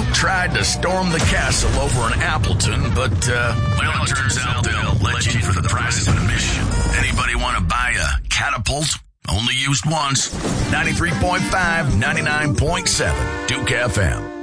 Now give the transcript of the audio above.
tried to storm the castle over in Appleton, but, well, it turns out they'll let you in for the price of admission. Anybody want to buy a catapult? Only used once. 93.5, 99.7, Duke FM.